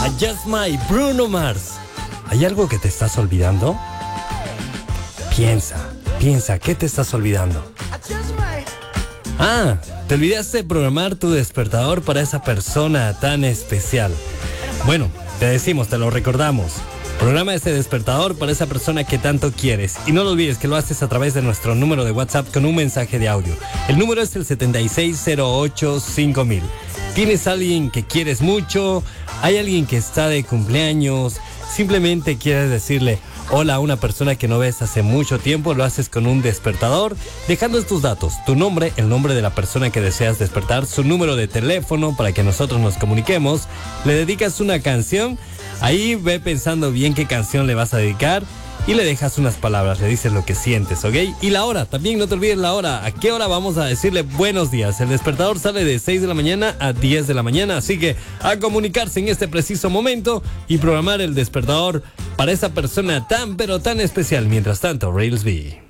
Just My, Bruno Mars. ¿Hay algo que te estás olvidando? Piensa, ¿qué te estás olvidando? Te olvidaste de programar tu despertador para esa persona tan especial. Bueno, te lo recordamos. Programa ese despertador para esa persona que tanto quieres. Y no lo olvides que lo haces a través de nuestro número de WhatsApp con un mensaje de audio. El número es el 76085000. ¿Tienes a alguien que quieres mucho? ¿Hay alguien que está de cumpleaños? Simplemente quieres decirle hola a una persona que no ves hace mucho tiempo. Lo haces con un despertador, dejando tus datos, tu nombre, el nombre de la persona que deseas despertar, su número de teléfono para que nosotros nos comuniquemos. Le dedicas una canción. Ahí ve pensando bien qué canción le vas a dedicar y le dejas unas palabras, le dices lo que sientes, ¿ok? Y la hora, también no te olvides la hora. ¿A qué hora vamos a decirle buenos días? El despertador sale de 6 de la mañana a 10 de la mañana, así que a comunicarse en este preciso momento y programar el despertador para esa persona tan pero tan especial. Mientras tanto, Rails B.